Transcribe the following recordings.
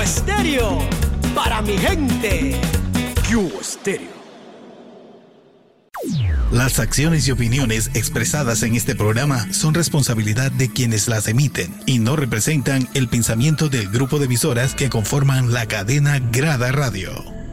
Estéreo, para mi gente. Cubo Estéreo. Las acciones y opiniones expresadas en este programa son responsabilidad de quienes las emiten y no representan el pensamiento del grupo de emisoras que conforman la cadena Grada Radio.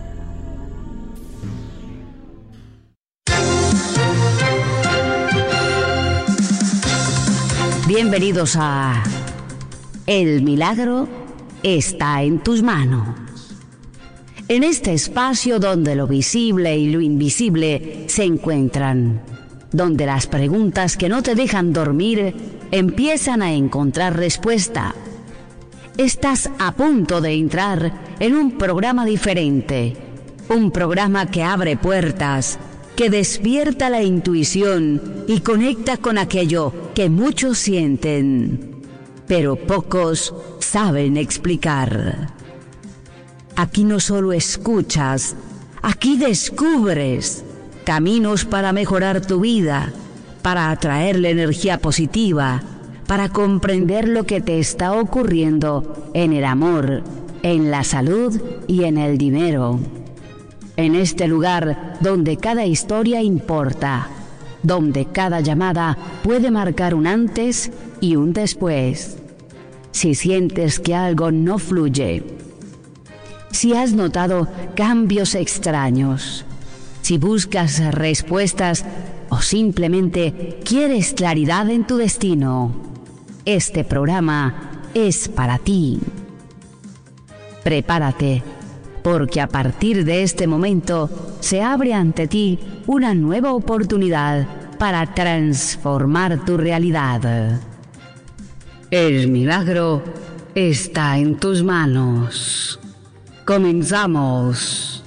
Bienvenidos a El Milagro está en tus manos. En este espacio donde lo visible y lo invisible se encuentran, donde las preguntas que no te dejan dormir empiezan a encontrar respuesta. Estás a punto de entrar en un programa diferente, un programa que abre puertas, que despierta la intuición y conecta con aquello que muchos sienten, pero pocos saben explicar. Aquí no solo escuchas, aquí descubres caminos para mejorar tu vida, para atraerle energía positiva, para comprender lo que te está ocurriendo en el amor, en la salud y en el dinero. En este lugar donde cada historia importa, donde cada llamada puede marcar un antes y un después. Si sientes que algo no fluye, si has notado cambios extraños, si buscas respuestas o simplemente quieres claridad en tu destino, este programa es para ti. Prepárate, porque a partir de este momento se abre ante ti una nueva oportunidad para transformar tu realidad. El milagro está en tus manos. Comenzamos.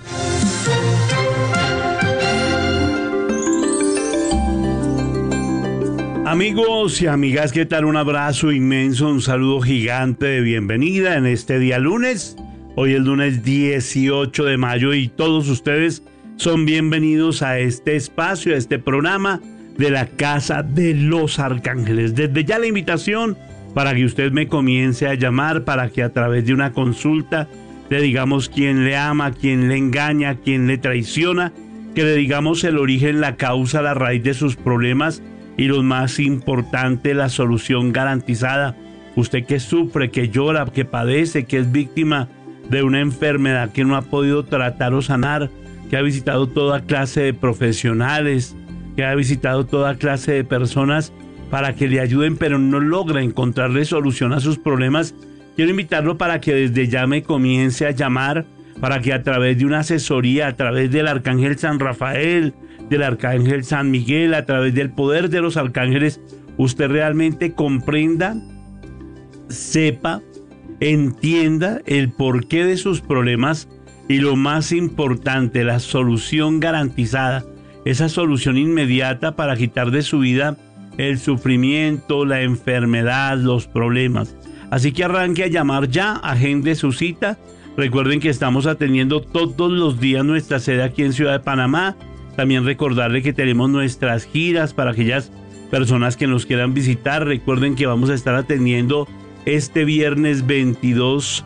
Amigos y amigas, ¿qué tal? Un abrazo inmenso, un saludo gigante de bienvenida en este día lunes. Hoy es lunes 18 de mayo y todos ustedes son bienvenidos a este espacio, a este programa de la Casa de los Arcángeles. Desde ya la invitación para que usted me comience a llamar, para que a través de una consulta le digamos quién le ama, quién le engaña, quién le traiciona, que le digamos el origen, la causa, la raíz de sus problemas y lo más importante, la solución garantizada. Usted que sufre, que llora, que padece, que es víctima de una enfermedad que no ha podido tratar o sanar, que ha visitado toda clase de profesionales, que ha visitado toda clase de personas para que le ayuden, pero no logra encontrarle solución a sus problemas. Quiero invitarlo para que desde ya me comience a llamar, para que a través de una asesoría, a través del Arcángel San Rafael, del Arcángel San Miguel, a través del poder de los arcángeles, usted realmente comprenda, sepa, entienda el porqué de sus problemas y lo más importante, la solución garantizada, esa solución inmediata para quitar de su vida el sufrimiento, la enfermedad, los problemas. Así que arranque a llamar ya, agende su cita. Recuerden que estamos atendiendo todos los días nuestra sede aquí en Ciudad de Panamá. También recordarle que tenemos nuestras giras para aquellas personas que nos quieran visitar. Recuerden que vamos a estar atendiendo este viernes 22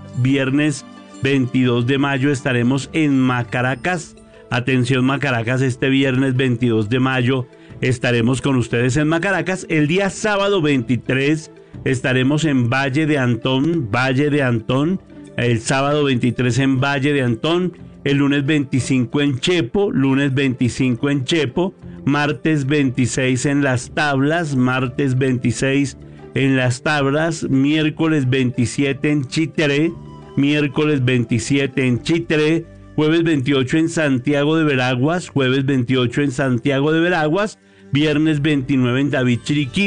de mayo estaremos en Macaracas. Atención Macaracas, este viernes 22 de mayo estaremos con ustedes en Macaracas. El día sábado 23 estaremos en Valle de Antón. El sábado 23 en Valle de Antón. El lunes 25 en Chepo. Martes 26 en Las Tablas. Miércoles 27 en Chitré. Jueves 28 en Santiago de Veraguas. Viernes 29 en David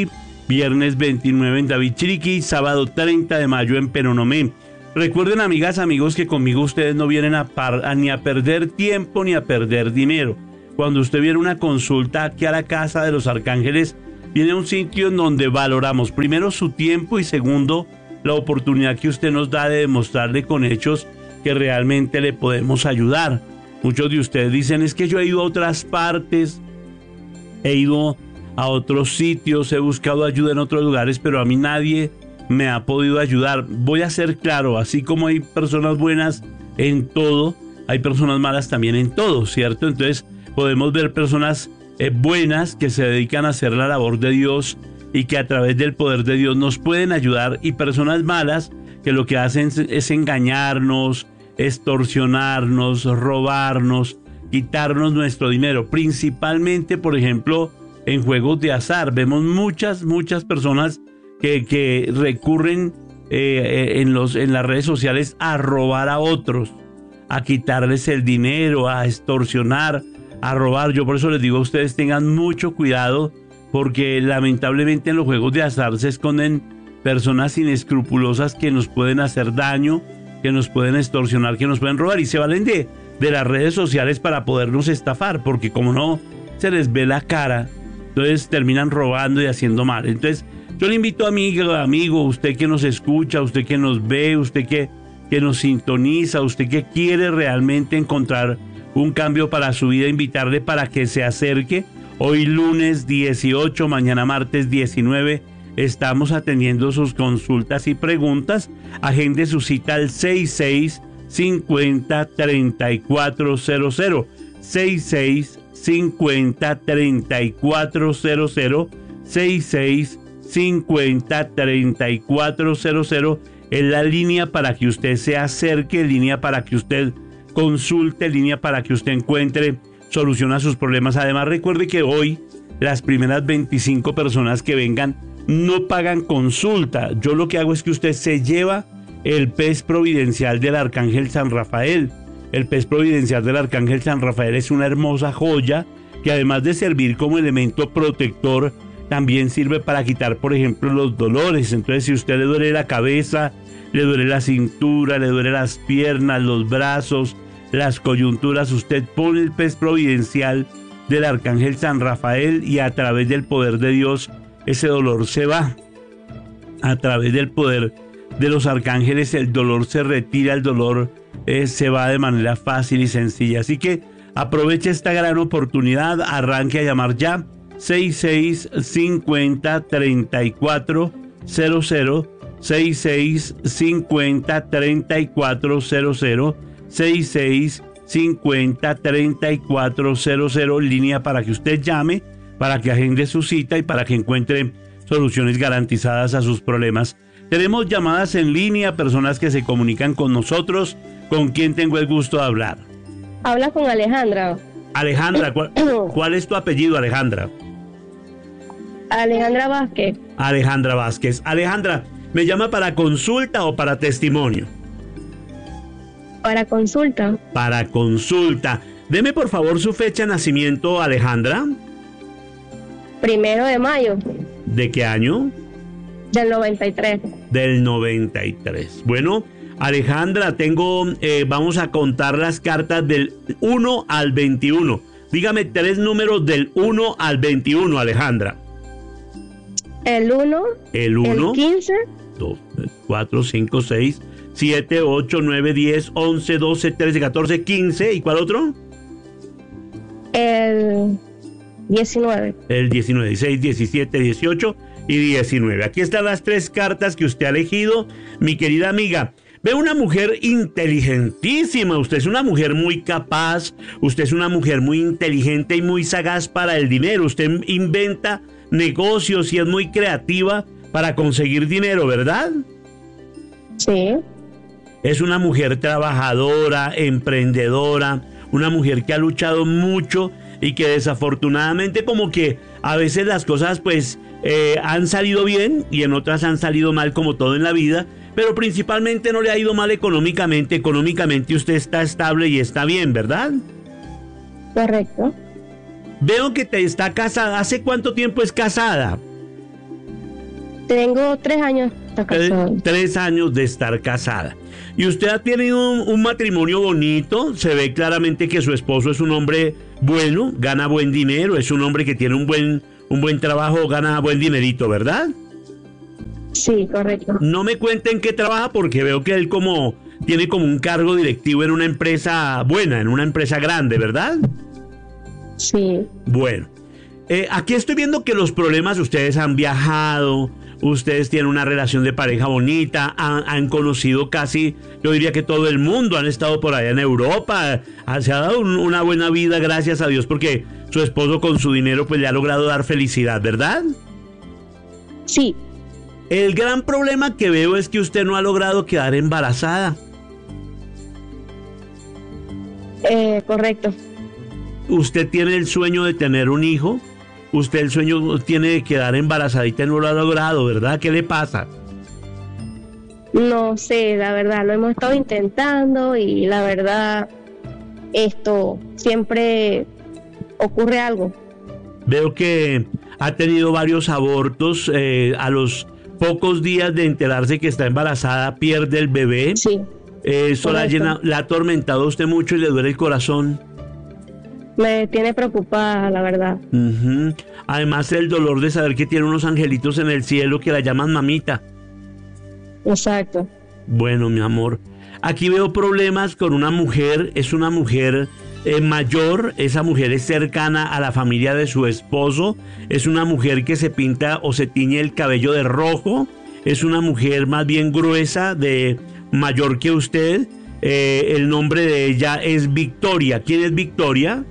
Chiriquí. Sábado 30 de mayo en Peronomé. Recuerden, amigas, amigos, que conmigo ustedes no vienen ni a perder tiempo ni a perder dinero. Cuando usted viene a una consulta aquí a la Casa de los Arcángeles, viene a un sitio en donde valoramos primero su tiempo y segundo la oportunidad que usted nos da de demostrarle con hechos que realmente le podemos ayudar. Muchos de ustedes dicen, es que yo he ido a otras partes, he ido a otros sitios, he buscado ayuda en otros lugares, pero a mí nadie me ha podido ayudar. Voy a ser claro, así como hay personas buenas en todo, hay personas malas también en todo, ¿cierto? Entonces podemos ver personas buenas que se dedican a hacer la labor de Dios y que a través del poder de Dios nos pueden ayudar, y personas malas que lo que hacen es engañarnos, extorsionarnos, robarnos, quitarnos nuestro dinero. Principalmente, por ejemplo, en juegos de azar. Vemos muchas personas que recurren en las redes sociales a robar a otros, a quitarles el dinero, a extorsionar, a robar. Yo por eso les digo a ustedes, tengan mucho cuidado, porque lamentablemente en los juegos de azar se esconden personas inescrupulosas que nos pueden hacer daño, que nos pueden extorsionar, que nos pueden robar, y se valen de las redes sociales para podernos estafar, porque como no se les ve la cara, entonces terminan robando y haciendo mal. Entonces yo le invito, amigo, usted que nos escucha, usted que nos ve, usted que nos sintoniza, usted que quiere realmente encontrar un cambio para su vida, invitarle para que se acerque. Hoy lunes 18, mañana martes 19, estamos atendiendo sus consultas y preguntas. Agende su cita al 6650-3400, 6650-3400, 6650-3400. Es la línea para que usted se acerque, línea para que usted consulte, línea para que usted encuentre solución a sus problemas. Además, recuerde que hoy las primeras 25 personas que vengan no pagan consulta. Yo lo que hago es que usted se lleva el pez providencial del Arcángel San Rafael. El pez providencial del Arcángel San Rafael es una hermosa joya que, además de servir como elemento protector, también sirve para quitar, por ejemplo, los dolores. Entonces, si a usted le duele la cabeza, le duele la cintura, le duele las piernas, los brazos, las coyunturas, usted pone el pez providencial del Arcángel San Rafael y a través del poder de Dios ese dolor se va. A través del poder de los arcángeles el dolor se retira, el dolor se va de manera fácil y sencilla. Así que aproveche esta gran oportunidad, arranque a llamar ya. 6650-3400, 6650-3400, 6650-3400, línea para que usted llame, para que agende su cita y para que encuentre soluciones garantizadas a sus problemas. Tenemos llamadas en línea, personas que se comunican con nosotros. ¿Con quién tengo el gusto de hablar? Habla con Alejandra. Alejandra, ¿cuál es tu apellido, Alejandra? Alejandra Vázquez. Alejandra Vázquez. Alejandra, ¿me llama para consulta o para testimonio? Para consulta. Para consulta. Deme por favor su fecha de nacimiento, Alejandra. 1 de mayo. ¿De qué año? Del 93. Del 93. Bueno, Alejandra, vamos a contar las cartas del 1 al 21. Dígame 3 números del 1 al 21, Alejandra. El 1. El 1. El 15. 2, 4, 5, 6, 7, 8, 9, 10, 11, 12, 13, 14, 15. ¿Y cuál otro? El 19. El 19, 16, 17, 18 y 19. Aquí están las 3 cartas que usted ha elegido, mi querida amiga. Ve una mujer inteligentísima, usted es una mujer muy capaz, usted es una mujer muy inteligente y muy sagaz para el dinero. Usted inventa negocios y es muy creativa para conseguir dinero, ¿verdad? Sí. Es una mujer trabajadora, emprendedora, una mujer que ha luchado mucho y que desafortunadamente como que a veces las cosas pues han salido bien y en otras han salido mal, como todo en la vida, pero principalmente no le ha ido mal económicamente. Económicamente usted está estable y está bien, ¿verdad? Correcto. Veo que te está casada. ¿Hace cuánto tiempo es casada? Tengo 3 años de estar casada. 3 años de estar casada. Y usted ha tenido un matrimonio bonito. Se ve claramente que su esposo es un hombre bueno, gana buen dinero, es un hombre que tiene un buen trabajo, gana buen dinerito, ¿verdad? Sí, correcto. No me cuente en qué trabaja, porque veo que él tiene como un cargo directivo en una empresa buena, en una empresa grande, ¿verdad? Sí. Bueno, aquí estoy viendo que los problemas, ustedes han viajado, ustedes tienen una relación de pareja bonita, han conocido casi, yo diría que todo el mundo, han estado por allá en Europa, se ha dado una buena vida, gracias a Dios, porque su esposo con su dinero pues le ha logrado dar felicidad, ¿verdad? Sí, El gran problema que veo es que usted no ha logrado quedar embarazada. correcto. Usted tiene el sueño de tener un hijo, usted el sueño tiene de quedar embarazadita y no lo ha logrado, ¿verdad? ¿Qué le pasa? No sé, la verdad, lo hemos estado intentando y la verdad, esto siempre ocurre algo. Veo que ha tenido varios abortos, a los pocos días de enterarse que está embarazada pierde el bebé. Sí. Eso Correcto. la ha atormentado a usted mucho y le duele el corazón. Me tiene preocupada, la verdad. Ujú. Además el dolor de saber que tiene unos angelitos en el cielo que la llaman mamita. Exacto. Bueno, mi amor, aquí veo problemas con una mujer, es una mujer mayor, esa mujer es cercana a la familia de su esposo, es una mujer que se pinta o se tiñe el cabello de rojo, es una mujer más bien gruesa, de mayor que usted, el nombre de ella es Victoria. ¿Quién es Victoria?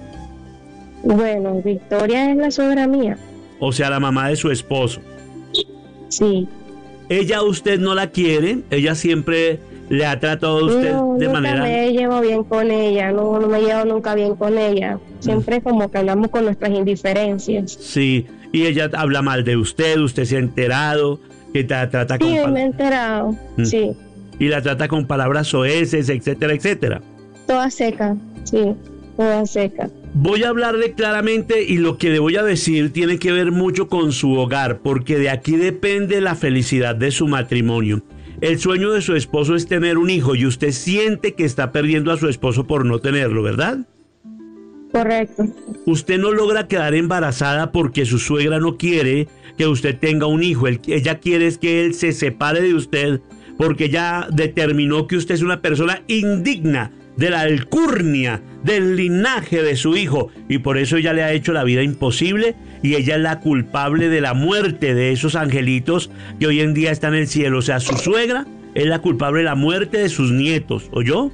Bueno, Victoria es la suegra mía. O sea, la mamá de su esposo. Sí. Ella usted no la quiere, ella siempre le ha tratado a usted No, de nunca manera... me llevo bien con ella, no me llevo nunca bien con ella. Siempre como que hablamos con nuestras indiferencias. Sí, y ella habla mal de usted, usted se ha enterado, que te trata con Sí, me he enterado. Sí, y la trata con palabras soeces, etcétera, etcétera. toda seca. Sí, toda seca. Voy a hablarle claramente y lo que le voy a decir tiene que ver mucho con su hogar, porque de aquí depende la felicidad de su matrimonio. El sueño de su esposo es tener un hijo y usted siente que está perdiendo a su esposo por no tenerlo, ¿verdad? Correcto. Usted no logra quedar embarazada porque su suegra no quiere que usted tenga un hijo. Ella quiere es que él se separe de usted porque ella determinó que usted es una persona indigna de la alcurnia, del linaje de su hijo, y por eso ella le ha hecho la vida imposible y ella es la culpable de la muerte de esos angelitos que hoy en día están en el cielo. O sea, su suegra es la culpable de la muerte de sus nietos, ¿oyó?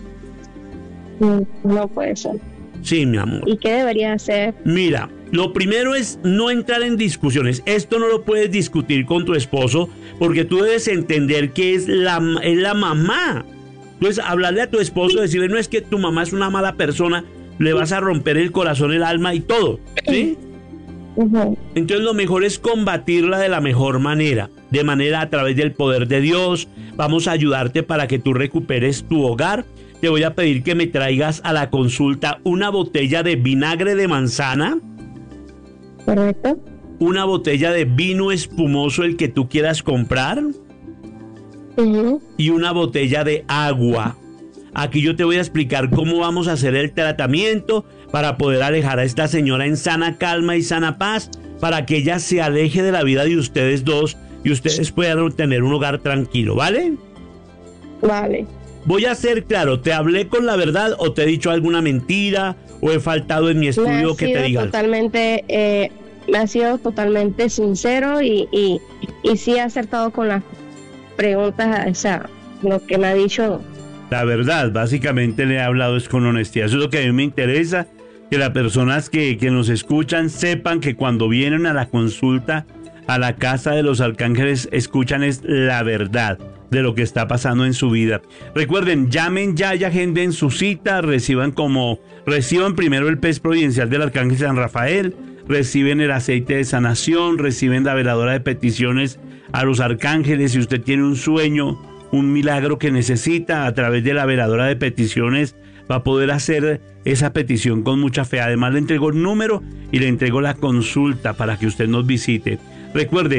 No puede ser. Sí, mi amor. ¿Y qué debería hacer? Mira, lo primero es no entrar en discusiones. Esto no lo puedes discutir con tu esposo porque tú debes entender que es la mamá. Entonces, hablarle a tu esposo, decirle, no es que tu mamá es una mala persona, le vas a romper el corazón, el alma y todo, ¿sí? Ujú. Entonces lo mejor es combatirla de la mejor manera, de manera a través del poder de Dios. Vamos a ayudarte para que tú recuperes tu hogar. Te voy a pedir que me traigas a la consulta una botella de vinagre de manzana, Correcto. una botella de vino espumoso, el que tú quieras comprar, Ujú. y una botella de agua. Aquí yo te voy a explicar cómo vamos a hacer el tratamiento para poder alejar a esta señora en sana calma y sana paz, para que ella se aleje de la vida de ustedes dos y ustedes puedan tener un hogar tranquilo, ¿vale? Vale. Voy a ser claro, ¿te hablé con la verdad o te he dicho alguna mentira o he faltado en mi estudio que te diga? Me ha sido totalmente sincero y sí he acertado con las preguntas, o sea, lo que me ha dicho. La verdad, básicamente le he hablado es con honestidad. Eso es lo que a mí me interesa, que las personas que nos escuchan sepan que cuando vienen a la consulta a la casa de los arcángeles, escuchan es la verdad de lo que está pasando en su vida. Recuerden, llamen ya y agenden su cita, reciban primero el pez providencial del arcángel San Rafael, reciben el aceite de sanación, reciben la veladora de peticiones a los arcángeles. Si usted tiene un sueño, un milagro que necesita, a través de la veladora de peticiones va a poder hacer esa petición con mucha fe. Además le entrego el número y le entrego la consulta para que usted nos visite. Recuerde,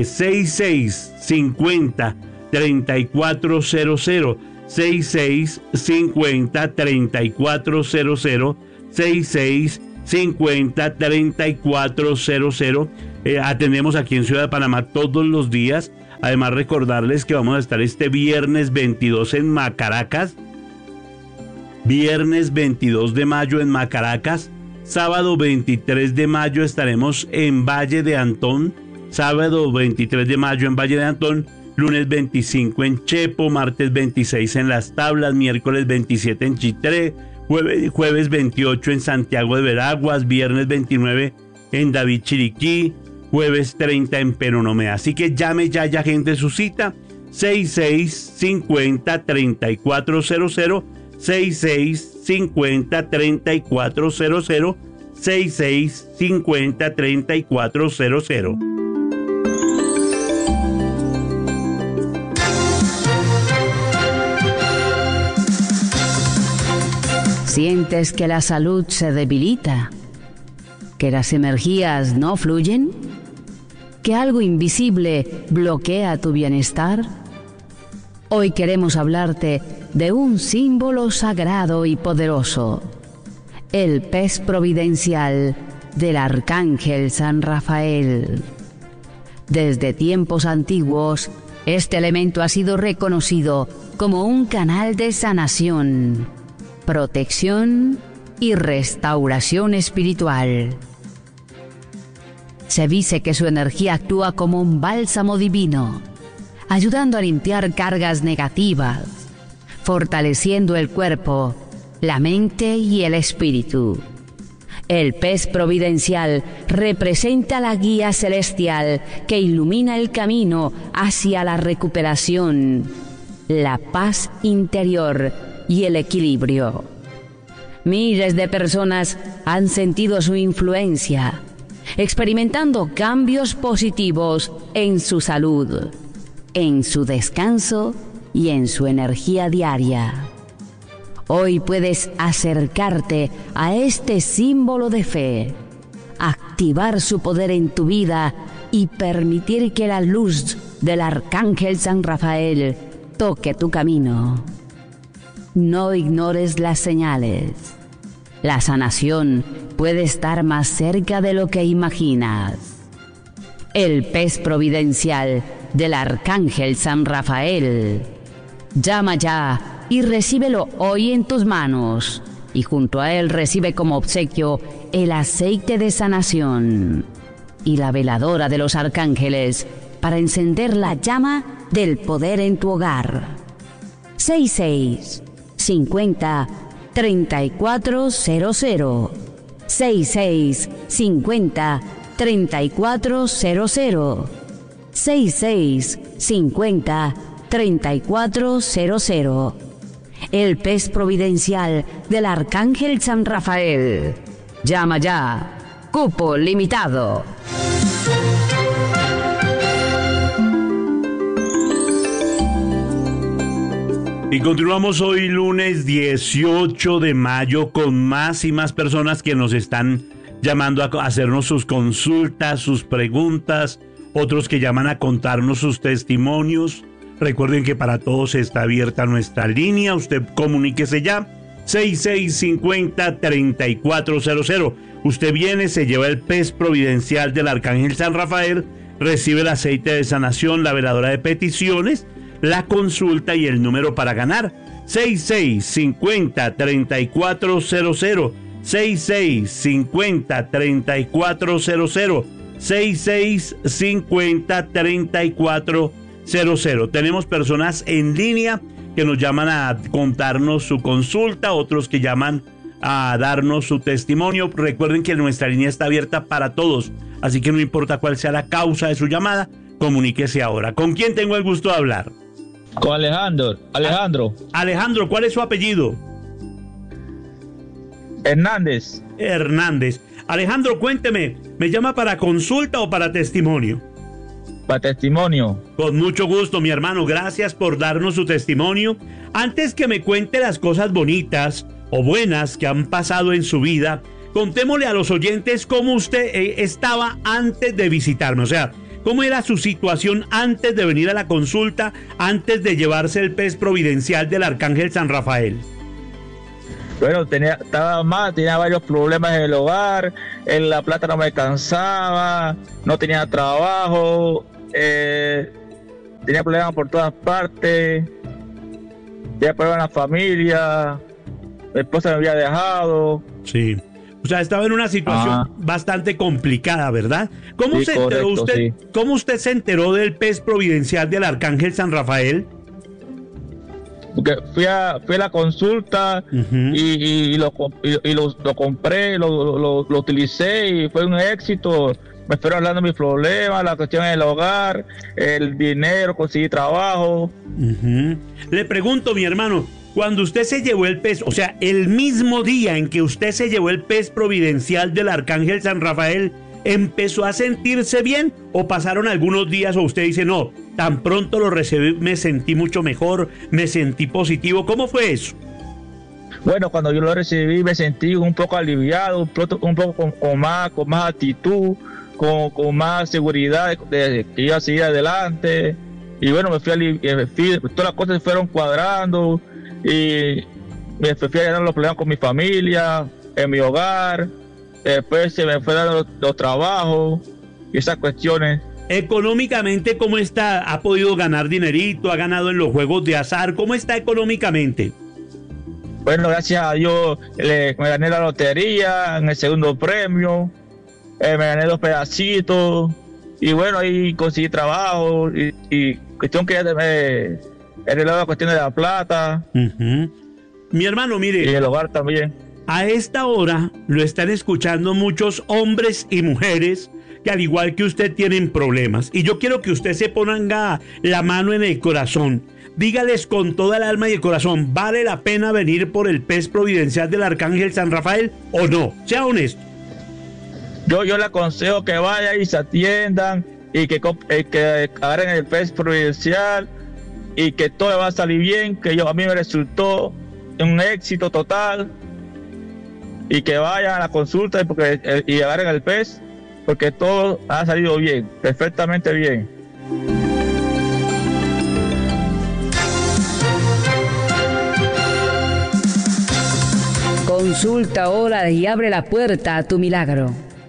6650-3400, 6650-3400, 6650-3400. Atendemos aquí en Ciudad de Panamá todos los días. Además, recordarles que vamos a estar este viernes 22 en Macaracas, viernes 22 de mayo en Macaracas, sábado 23 de mayo estaremos en Valle de Antón, sábado 23 de mayo en Valle de Antón, lunes 25 en Chepo, martes 26 en Las Tablas, miércoles 27 en Chitré, jueves 28 en Santiago de Veraguas, viernes 29 en David Chiriquí, jueves 30 en Peronomé. Así que llame ya gente su cita, 6650-3400, 6650-3400, 6650-3400. ¿Sientes que la salud se debilita? ¿Que las energías no fluyen? ¿Que algo invisible bloquea tu bienestar? Hoy queremos hablarte de un símbolo sagrado y poderoso, el pez providencial del Arcángel San Rafael. Desde tiempos antiguos, este elemento ha sido reconocido como un canal de sanación, protección y restauración espiritual. Se dice que su energía actúa como un bálsamo divino, ayudando a limpiar cargas negativas, fortaleciendo el cuerpo, la mente y el espíritu. El pez providencial representa la guía celestial que ilumina el camino hacia la recuperación, la paz interior y el equilibrio. Miles de personas han sentido su influencia, experimentando cambios positivos en su salud, en su descanso y en su energía diaria. Hoy puedes acercarte a este símbolo de fe, activar su poder en tu vida y permitir que la luz del Arcángel San Rafael toque tu camino. No ignores las señales. La sanación puede estar más cerca de lo que imaginas. El pez providencial del Arcángel San Rafael. Llama ya y recíbelo hoy en tus manos. Y junto a él recibe como obsequio el aceite de sanación y la veladora de los arcángeles para encender la llama del poder en tu hogar. 6650-3400. 6650-3400. 6650-3400. El pez providencial del Arcángel San Rafael. Llama ya. Cupo limitado. Y continuamos hoy lunes 18 de mayo con más y más personas que nos están llamando a hacernos sus consultas, sus preguntas, otros que llaman a contarnos sus testimonios. Recuerden que para todos está abierta nuestra línea, usted comuníquese ya, 6650-3400. Usted viene, se lleva el pez providencial del Arcángel San Rafael, recibe el aceite de sanación, la veladora de peticiones, la consulta y el número para ganar, 6650-3400, 6650-3400, 6650-3400. Tenemos personas en línea que nos llaman a contarnos su consulta, otros que llaman a darnos su testimonio. Recuerden que nuestra línea está abierta para todos, así que no importa cuál sea la causa de su llamada, comuníquese ahora. ¿Con quién tengo el gusto de hablar? Con Alejandro. Alejandro, ¿cuál es su apellido? Hernández. Alejandro, cuénteme, ¿me llama para consulta o para testimonio? Para testimonio. Con mucho gusto, mi hermano, gracias por darnos su testimonio. Antes que me cuente las cosas bonitas o buenas que han pasado en su vida, contémosle a los oyentes cómo usted estaba antes de visitarme, o sea, ¿cómo era su situación antes de venir a la consulta, antes de llevarse el pez providencial del Arcángel San Rafael? Bueno, estaba mal, tenía varios problemas en el hogar, en la plata no me alcanzaba, no tenía trabajo, tenía problemas por todas partes, tenía problemas en la familia, mi esposa me había dejado. Sí. O sea, estaba en una situación bastante complicada, ¿verdad? ¿Cómo Sí, se enteró correcto, usted? sí. ¿Cómo usted se enteró del PES providencial del Arcángel San Rafael? Porque fui a la consulta y lo compré, lo utilicé y fue un éxito. Me fueron hablando de mis problemas, la cuestión del hogar, el dinero, conseguí trabajo. Le pregunto, mi hermano, cuando usted se llevó el PES, o sea, el mismo día en que usted se llevó el PES providencial del Arcángel San Rafael, ¿empezó a sentirse bien o pasaron algunos días o usted dice, no, tan pronto lo recibí, me sentí mucho mejor, me sentí positivo? ¿Cómo fue eso? Bueno, cuando yo lo recibí me sentí un poco aliviado, un poco con más actitud, con más seguridad de que iba a seguir adelante. Y bueno, todas las cosas se fueron cuadrando y me fui a ganar los problemas con mi familia, en mi hogar. Después se me fue dando los trabajos y esas cuestiones. Económicamente, ¿cómo está? ¿Ha podido ganar dinerito? ¿Ha ganado en los juegos de azar? ¿Cómo está económicamente? Bueno, gracias a Dios me gané la lotería en el segundo premio. Me gané 2 pedacitos. Y bueno, ahí conseguí trabajo. Y cuestión que ya he arreglado la cuestión de la plata. Mi hermano, mire. Y el hogar también. A esta hora lo están escuchando muchos hombres y mujeres que al igual que usted tienen problemas. Y yo quiero que usted se ponga la mano en el corazón. Dígales con toda el alma y el corazón, ¿vale la pena venir por el PES providencial del Arcángel San Rafael o no? Sea honesto. Yo le aconsejo que vayan y se atiendan y que agarren el PES providencial y que todo va a salir bien, que a mí me resultó un éxito total. Y que vayan a la consulta y agarren el PES, porque todo ha salido bien, perfectamente bien. Consulta ahora y abre la puerta a tu milagro.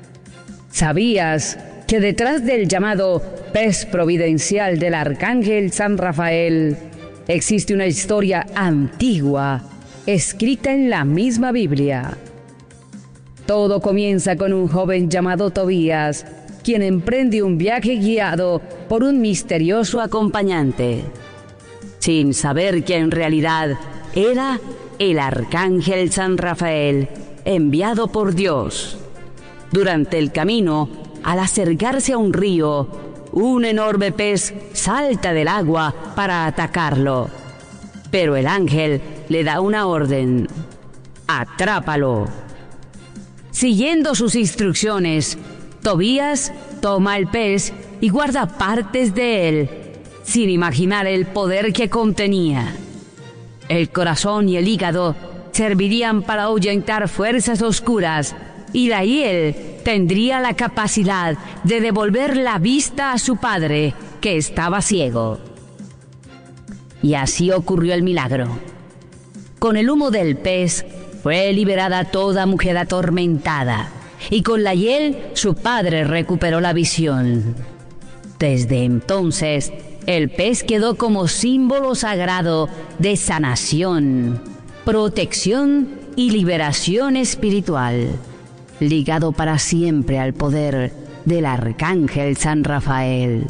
¿Sabías que detrás del llamado PES providencial del Arcángel San Rafael existe una historia antigua, escrita en la misma Biblia? Todo comienza con un joven llamado Tobías, quien emprende un viaje guiado por un misterioso acompañante, sin saber que en realidad era el Arcángel San Rafael, enviado por Dios. Durante el camino, al acercarse a un río, un enorme pez salta del agua para atacarlo. Pero el ángel le da una orden: ¡atrápalo! Siguiendo sus instrucciones, Tobías toma el pez y guarda partes de él, sin imaginar el poder que contenía. El corazón y el hígado servirían para ahuyentar fuerzas oscuras, y la hiel tendría la capacidad de devolver la vista a su padre, que estaba ciego. Y así ocurrió el milagro. Con el humo del pez fue liberada toda mujer atormentada, y con la hiel su padre recuperó la visión. Desde entonces, el pez quedó como símbolo sagrado de sanación, protección y liberación espiritual, ligado para siempre al poder del Arcángel San Rafael.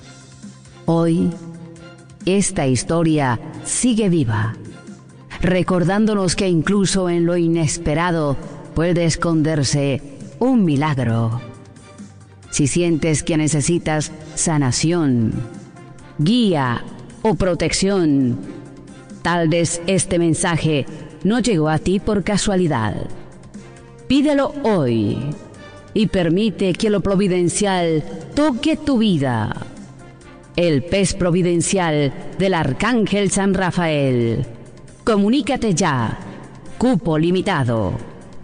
Hoy, esta historia sigue viva, recordándonos que incluso en lo inesperado puede esconderse un milagro. Si sientes que necesitas sanación, guía o protección, tal vez este mensaje no llegó a ti por casualidad. Pídelo hoy y permite que lo providencial toque tu vida. El PES providencial del Arcángel San Rafael. Comunícate ya. Cupo limitado.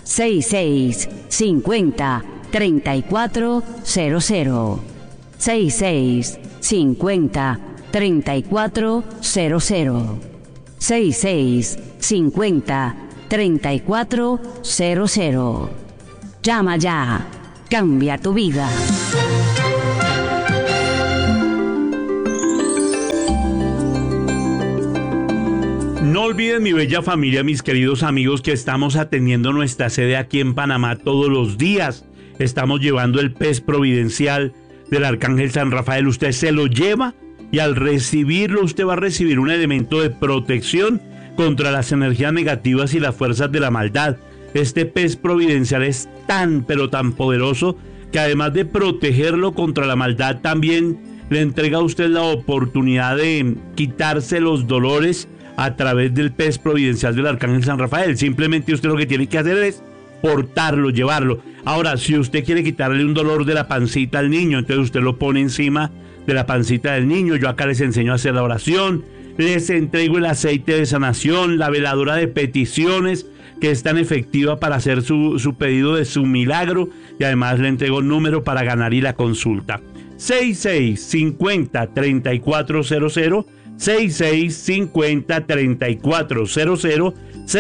6650 3400. 6650 3400. 6650 3400. Llama ya. Cambia tu vida. No olviden, mi bella familia, mis queridos amigos, que estamos atendiendo nuestra sede aquí en Panamá todos los días. Estamos llevando el pez providencial del Arcángel San Rafael. Usted se lo lleva y al recibirlo usted va a recibir un elemento de protección contra las energías negativas y las fuerzas de la maldad. Este pez providencial es tan pero tan poderoso que además de protegerlo contra la maldad, también le entrega a usted la oportunidad de quitarse los dolores a través del pez providencial del Arcángel San Rafael. Simplemente usted lo que tiene que hacer es portarlo, llevarlo. Ahora, si usted quiere quitarle un dolor de la pancita al niño, entonces usted lo pone encima de la pancita del niño. Yo acá les enseño a hacer la oración, les entrego el aceite de sanación, la veladora de peticiones, que es tan efectiva para hacer su pedido de su milagro, y además le entrego el número para ganar y la consulta. 6650-3400, 6650-3400,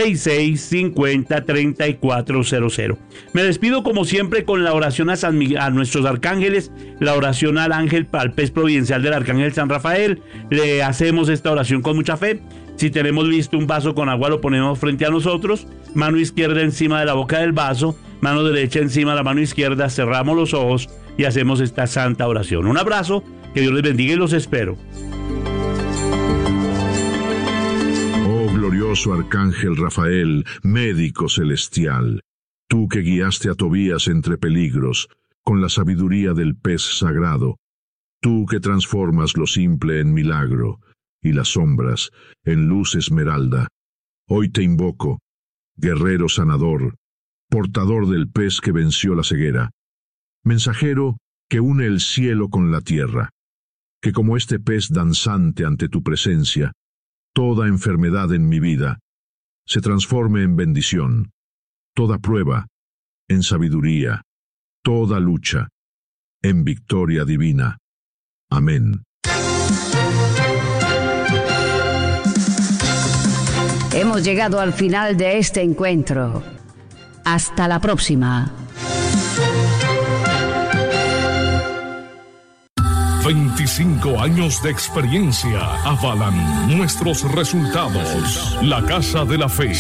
6650-3400. Me despido como siempre con la oración a nuestros arcángeles, la oración al pez providencial del Arcángel San Rafael. Le hacemos esta oración con mucha fe. Si tenemos listo un vaso con agua, lo ponemos frente a nosotros, mano izquierda encima de la boca del vaso, mano derecha encima de la mano izquierda, cerramos los ojos y hacemos esta santa oración. Un abrazo, que Dios les bendiga y los espero. Oh glorioso Arcángel Rafael, médico celestial, tú que guiaste a Tobías entre peligros, con la sabiduría del pez sagrado, tú que transformas lo simple en milagro, y las sombras en luz esmeralda, hoy te invoco, guerrero sanador, portador del pez que venció la ceguera, mensajero que une el cielo con la tierra, que como este pez danzante ante tu presencia, toda enfermedad en mi vida se transforme en bendición, toda prueba en sabiduría, toda lucha en victoria divina. Amén. Hemos llegado al final de este encuentro. Hasta la próxima. 25 años de experiencia avalan nuestros resultados. La Casa de la Fe,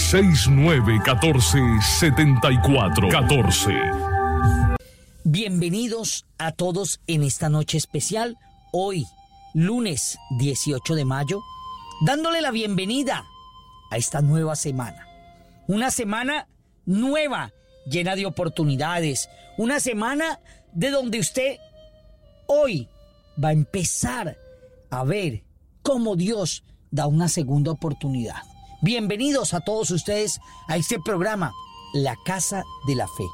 6914-7414. Bienvenidos a todos en esta noche especial, hoy, lunes 18 de mayo, dándole la bienvenida a esta nueva semana. Una semana nueva, llena de oportunidades. Una semana de donde usted hoy va a empezar a ver cómo Dios da una segunda oportunidad. Bienvenidos a todos ustedes a este programa, La Casa de la Fe.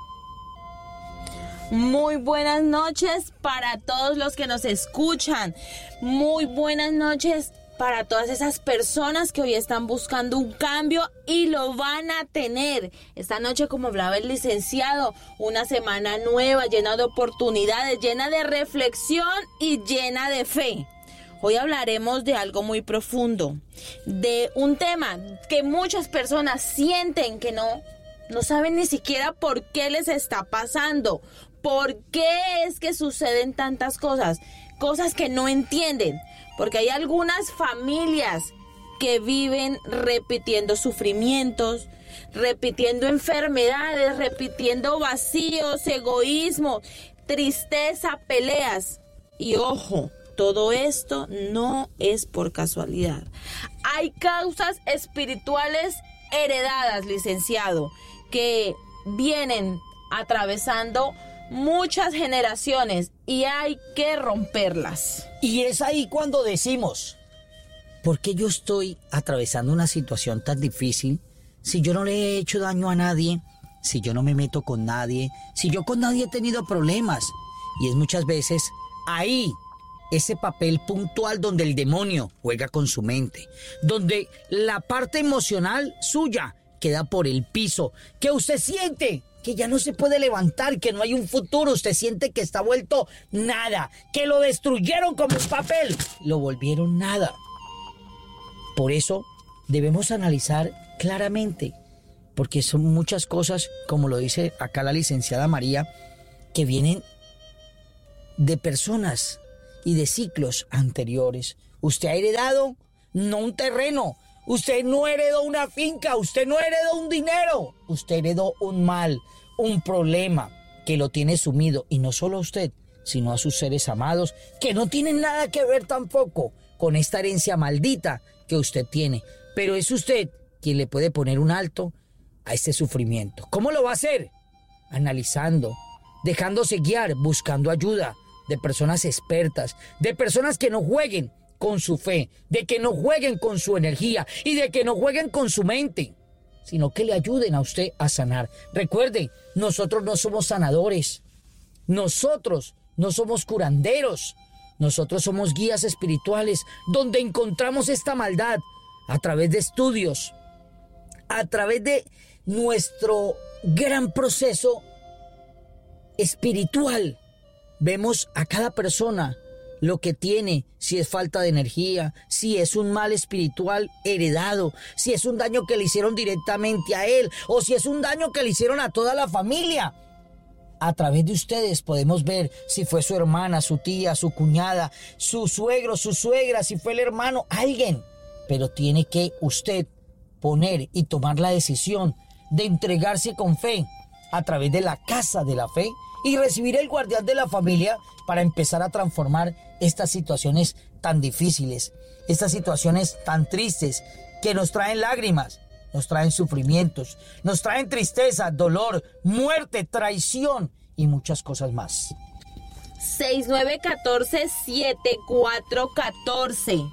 Muy buenas noches para todos los que nos escuchan. Muy buenas noches para todas esas personas que hoy están buscando un cambio y lo van a tener. Esta noche, como hablaba el licenciado, una semana nueva, llena de oportunidades, llena de reflexión y llena de fe. Hoy hablaremos de algo muy profundo, de un tema que muchas personas sienten que no saben ni siquiera por qué les está pasando, por qué es que suceden tantas cosas que no entienden. Porque hay algunas familias que viven repitiendo sufrimientos, repitiendo enfermedades, repitiendo vacíos, egoísmo, tristeza, peleas. Y ojo, todo esto no es por casualidad. Hay causas espirituales heredadas, licenciado, que vienen atravesando muchas generaciones y hay que romperlas. Y es ahí cuando decimos, ¿por qué yo estoy atravesando una situación tan difícil si yo no le he hecho daño a nadie, si yo no me meto con nadie, si yo con nadie he tenido problemas? Y es muchas veces ahí, ese papel puntual donde el demonio juega con su mente, donde la parte emocional suya queda por el piso, que usted siente que ya no se puede levantar, que no hay un futuro, usted siente que está vuelto nada, que lo destruyeron como un papel, lo volvieron nada. Por eso debemos analizar claramente, porque son muchas cosas, como lo dice acá la licenciada María, que vienen de personas y de ciclos anteriores. Usted ha heredado no un terreno, Usted no heredó una finca, usted no heredó un dinero, usted heredó un mal, un problema que lo tiene sumido, y no solo a usted, sino a sus seres amados, que no tienen nada que ver tampoco con esta herencia maldita que usted tiene. Pero es usted quien le puede poner un alto a este sufrimiento. ¿Cómo lo va a hacer? Analizando, dejándose guiar, buscando ayuda de personas expertas, de personas que no jueguen con su fe, de que no jueguen con su energía y de que no jueguen con su mente, sino que le ayuden a usted a sanar. Recuerde, nosotros no somos sanadores, nosotros no somos curanderos, nosotros somos guías espirituales donde encontramos esta maldad a través de estudios, a través de nuestro gran proceso espiritual. Vemos a cada persona lo que tiene, si es falta de energía, si es un mal espiritual heredado, si es un daño que le hicieron directamente a él o si es un daño que le hicieron a toda la familia. A través de ustedes podemos ver si fue su hermana, su tía, su cuñada, su suegro, su suegra, si fue el hermano, alguien. Pero tiene que usted poner y tomar la decisión de entregarse con fe a través de la casa de la fe y recibir el guardián de la familia para empezar a transformar estas situaciones tan difíciles, estas situaciones tan tristes que nos traen lágrimas, nos traen sufrimientos, nos traen tristeza, dolor, muerte, traición y muchas cosas más. 6914-7414.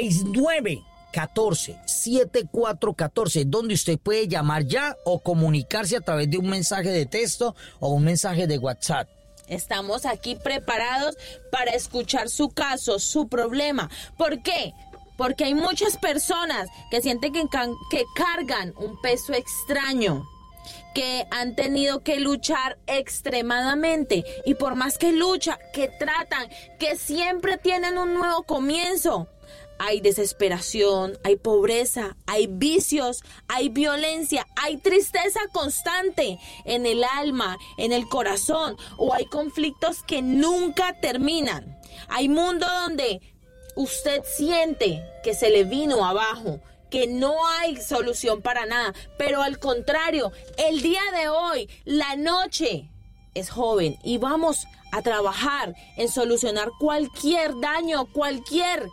6914-7414, donde usted puede llamar ya o comunicarse a través de un mensaje de texto o un mensaje de WhatsApp. Estamos aquí preparados para escuchar su caso, su problema. ¿Por qué? Porque hay muchas personas que sienten que cargan un peso extraño, que han tenido que luchar extremadamente y por más que luchan, que tratan, que siempre tienen un nuevo comienzo. Hay desesperación, hay pobreza, hay vicios, hay violencia, hay tristeza constante en el alma, en el corazón, o hay conflictos que nunca terminan. Hay mundo donde usted siente que se le vino abajo, que no hay solución para nada, pero al contrario, el día de hoy, la noche es joven y vamos a trabajar en solucionar cualquier daño, cualquier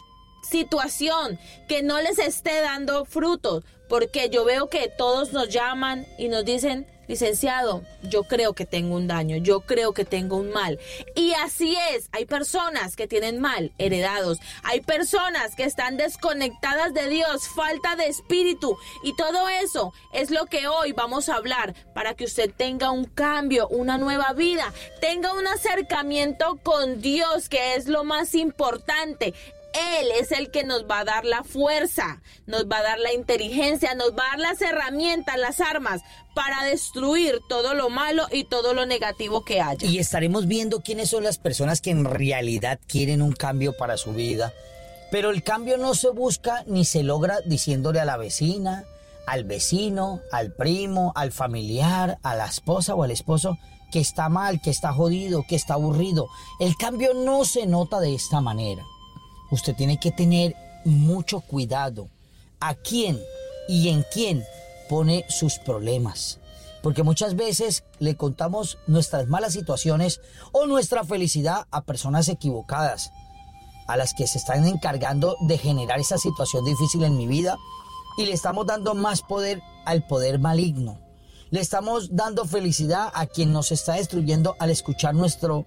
situación que no les esté dando frutos, porque yo veo que todos nos llaman y nos dicen: licenciado, yo creo que tengo un daño, yo creo que tengo un mal. Y así es, hay personas que tienen mal heredados, hay personas que están desconectadas de Dios, falta de espíritu, y todo eso es lo que hoy vamos a hablar para que usted tenga un cambio, una nueva vida, tenga un acercamiento con Dios, que es lo más importante. Él es el que nos va a dar la fuerza, nos va a dar la inteligencia, nos va a dar las herramientas, las armas para destruir todo lo malo y todo lo negativo que haya. Y estaremos viendo quiénes son las personas que en realidad quieren un cambio para su vida. Pero el cambio no se busca ni se logra diciéndole a la vecina, al vecino, al primo, al familiar, a la esposa o al esposo que está mal, que está jodido, que está aburrido. El cambio no se nota de esta manera. Usted tiene que tener mucho cuidado a quién y en quién pone sus problemas. Porque muchas veces le contamos nuestras malas situaciones o nuestra felicidad a personas equivocadas, a las que se están encargando de generar esa situación difícil en mi vida, y le estamos dando más poder al poder maligno. Le estamos dando felicidad a quien nos está destruyendo al escuchar nuestro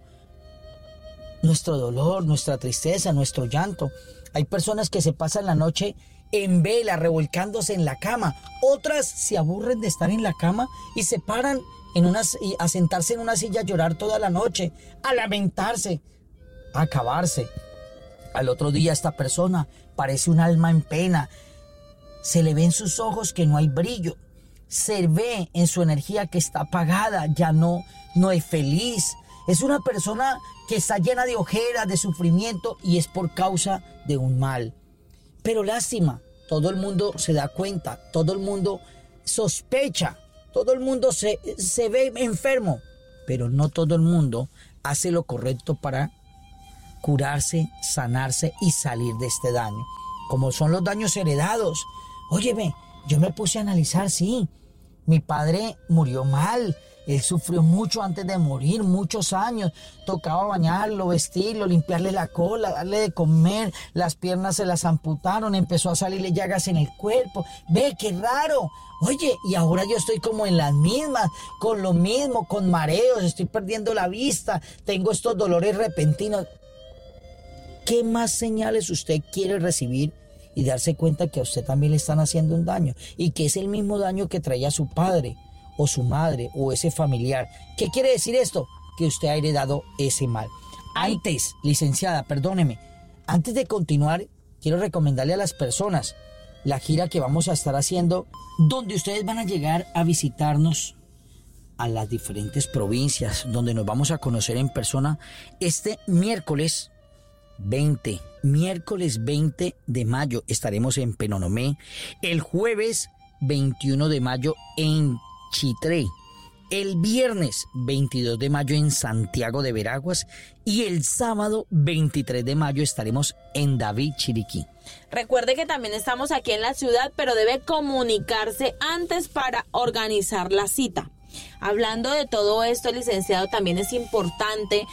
dolor, nuestra tristeza, nuestro llanto. Hay personas que se pasan la noche en vela, revolcándose en la cama. Otras se aburren de estar en la cama y se paran a sentarse en una silla a llorar toda la noche, a lamentarse, a acabarse. Al otro día esta persona parece un alma en pena. Se le ve en sus ojos que no hay brillo. Se ve en su energía que está apagada, ya no es feliz. Es una persona que está llena de ojeras, de sufrimiento, y es por causa de un mal. Pero lástima, todo el mundo se da cuenta, todo el mundo sospecha, todo el mundo se ve enfermo, pero no todo el mundo hace lo correcto para curarse, sanarse y salir de este daño. como son los daños heredados. Óyeme, yo me puse a analizar, sí, mi padre murió mal. Él sufrió mucho antes de morir, muchos años. Tocaba bañarlo, vestirlo, limpiarle la cola, darle de comer. Las piernas se las amputaron, empezó a salirle llagas en el cuerpo. Ve, qué raro. Oye, y ahora yo estoy como en las mismas, con lo mismo, con mareos, estoy perdiendo la vista, tengo estos dolores repentinos. ¿Qué más señales usted quiere recibir y darse cuenta que a usted también le están haciendo un daño? Y que es el mismo daño que traía su padre, o su madre, o ese familiar. ¿Qué quiere decir esto? Que usted ha heredado ese mal. Antes, licenciada, perdóneme, antes de continuar, quiero recomendarle a las personas la gira que vamos a estar haciendo, donde ustedes van a llegar a visitarnos a las diferentes provincias, donde nos vamos a conocer en persona este miércoles 20 de mayo estaremos en Penonomé, el jueves 21 de mayo en Chitré, el viernes 22 de mayo en Santiago de Veraguas y el sábado 23 de mayo estaremos en David, Chiriquí. Recuerde que también estamos aquí en la ciudad, pero debe comunicarse antes para organizar la cita. Hablando de todo esto, licenciado, también es importante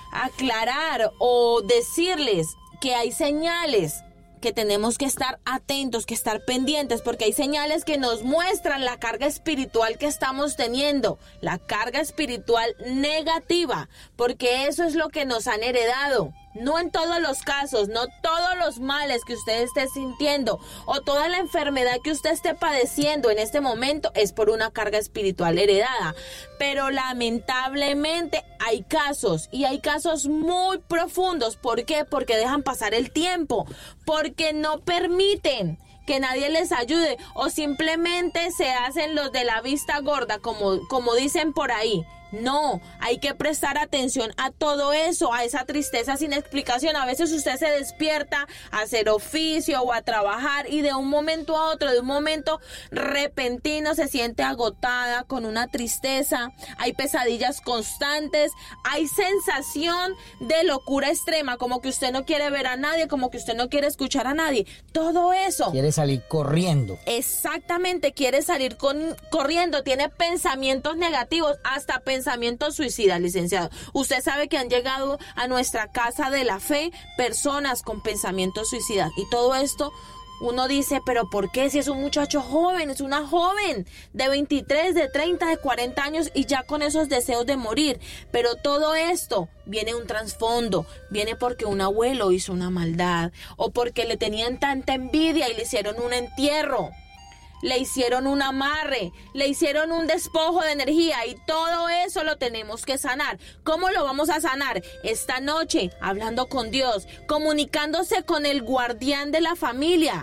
aclarar o decirles que hay señales que tenemos que estar atentos, que estar pendientes, porque hay señales que nos muestran la carga espiritual que estamos teniendo, la carga espiritual negativa, porque eso es lo que nos han heredado. No en todos los casos, no todos los males que usted esté sintiendo o toda la enfermedad que usted esté padeciendo en este momento es por una carga espiritual heredada. Pero lamentablemente hay casos, y hay casos muy profundos. ¿Por qué? Porque dejan pasar el tiempo, porque no permiten que nadie les ayude o simplemente se hacen los de la vista gorda, como dicen por ahí. No, hay que prestar atención a todo eso, a esa tristeza sin explicación. A veces usted se despierta a hacer oficio o a trabajar y de un momento a otro, de un momento repentino, se siente agotada, con una tristeza. Hay pesadillas constantes, hay sensación de locura extrema, como que usted no quiere ver a nadie, como que usted no quiere escuchar a nadie. Todo eso. Quiere salir corriendo. Exactamente, quiere salir corriendo, tiene pensamientos negativos, hasta pensamientos suicidas, licenciado. Usted sabe que han llegado a nuestra casa de la fe personas con pensamientos suicidas, y todo esto uno dice, pero ¿por qué? Si es un muchacho joven, es una joven de 23, de 30, de 40 años y ya con esos deseos de morir. Pero todo esto viene un trasfondo, viene porque un abuelo hizo una maldad o porque le tenían tanta envidia y le hicieron un entierro. Le hicieron un amarre, le hicieron un despojo de energía, y todo eso lo tenemos que sanar. ¿Cómo lo vamos a sanar? Esta noche, hablando con Dios, comunicándose con el guardián de la familia,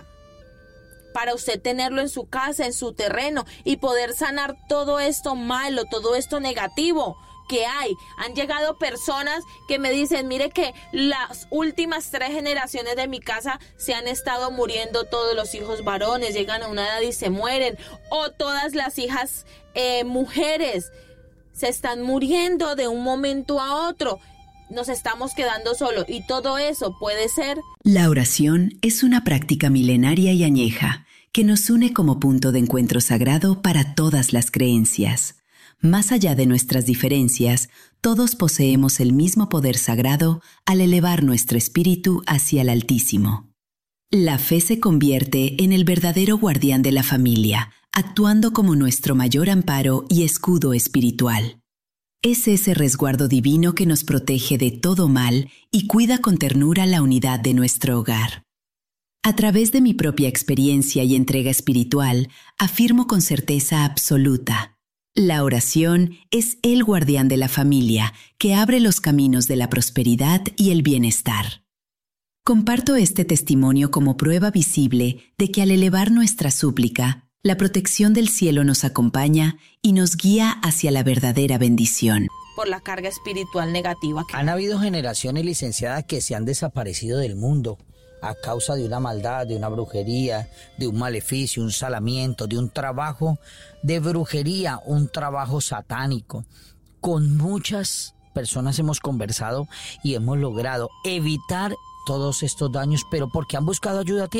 para usted tenerlo en su casa, en su terreno, y poder sanar todo esto malo, todo esto negativo que hay. Han llegado personas que me dicen, mire que las últimas 3 generaciones de mi casa se han estado muriendo todos los hijos varones, llegan a una edad y se mueren, o todas las hijas mujeres se están muriendo de un momento a otro. Nos estamos quedando solos, y todo eso puede ser. La oración es una práctica milenaria y añeja que nos une como punto de encuentro sagrado para todas las creencias. Más allá de nuestras diferencias, todos poseemos el mismo poder sagrado al elevar nuestro espíritu hacia el Altísimo. La fe se convierte en el verdadero guardián de la familia, actuando como nuestro mayor amparo y escudo espiritual. Es ese resguardo divino que nos protege de todo mal y cuida con ternura la unidad de nuestro hogar. A través de mi propia experiencia y entrega espiritual, afirmo con certeza absoluta: la oración es el guardián de la familia que abre los caminos de la prosperidad y el bienestar. Comparto este testimonio como prueba visible de que al elevar nuestra súplica, la protección del cielo nos acompaña y nos guía hacia la verdadera bendición. Por la carga espiritual negativa. Han habido generaciones, licenciadas, que se han desaparecido del mundo a causa de una maldad, de una brujería, de un maleficio, un salamiento, de un trabajo de brujería, un trabajo satánico. Con muchas personas hemos conversado y hemos logrado evitar todos estos daños, pero porque han buscado ayuda a tiempo.